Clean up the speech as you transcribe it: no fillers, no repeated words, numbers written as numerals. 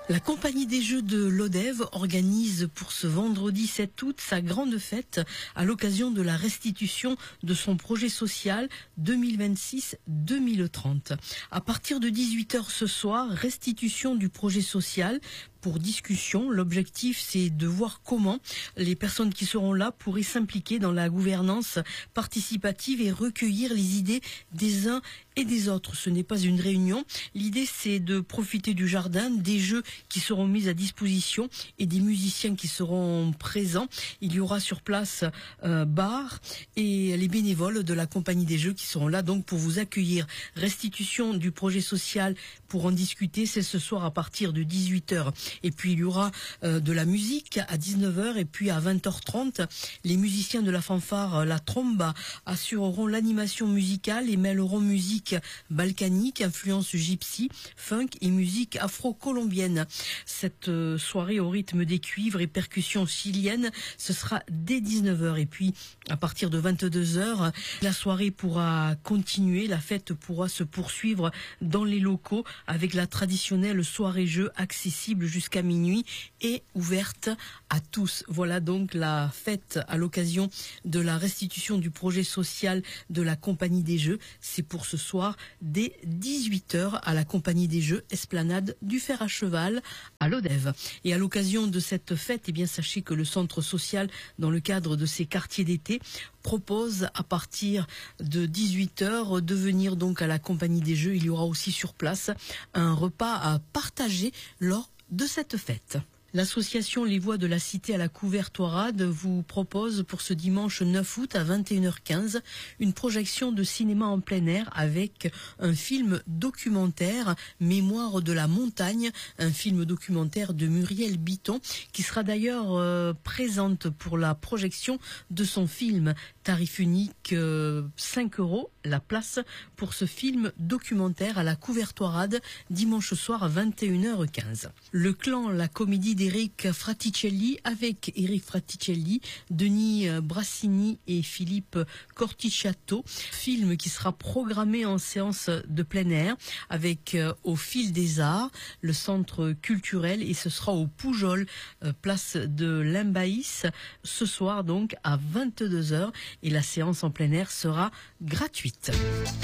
La compagnie des jeux de l'Odève organise pour ce vendredi 7 août sa grande fête à l'occasion de la restitution de son projet social 2026-2030. À partir de 18h ce soir, restitution du projet social pour discussion. L'objectif, c'est de voir comment les personnes qui seront là pourraient s'impliquer dans la gouvernance participative et recueillir les idées des uns et des autres. Ce n'est pas une réunion. L'idée, c'est de profiter du jardin, des jeux qui seront mis à disposition et des musiciens qui seront présents. Il y aura sur place bar et les bénévoles de la compagnie des jeux qui seront là donc pour vous accueillir. Restitution du projet social pour en discuter, c'est ce soir à partir de 18h. Et puis il y aura de la musique à 19h et puis à 20h30, les musiciens de la fanfare La Tromba assureront l'animation musicale et mêleront musique balkanique, influence gypsy, funk et musique afro-colombienne. Cette soirée au rythme des cuivres et percussions chiliennes, ce sera dès 19h. Et puis à partir de 22h, la soirée pourra continuer, la fête pourra se poursuivre dans les locaux avec la traditionnelle soirée-jeu accessible jusqu'à minuit et ouverte à tous. Voilà donc la fête à l'occasion de la restitution du projet social de la compagnie des jeux. C'est pour ce soir dès 18h à la compagnie des jeux Esplanade du Fer à Cheval à l'Odève. Et à l'occasion de cette fête, eh bien, sachez que le centre social, dans le cadre de ses quartiers d'été, propose à partir de 18h de venir donc à la compagnie des jeux. Il y aura aussi sur place un repas à partager lors de cette fête. L'association Les Voix de la Cité à la Couvertoirade vous propose pour ce dimanche 9 août à 21h15 une projection de cinéma en plein air avec un film documentaire Mémoire de la montagne, un film documentaire de Muriel Bitton qui sera d'ailleurs présente pour la projection de son film. Tarif unique 5 € la place pour ce film documentaire à la Couvertoirade dimanche soir à 21h15. Le Clan, la comédie d'Éric Fraticelli avec Éric Fraticelli, Denis Brassini et Philippe Corticciato. Film qui sera programmé en séance de plein air avec au Fil des Arts, le centre culturel, et ce sera au Poujol, place de Limbaïs, ce soir donc à 22h, et la séance en plein air sera gratuite.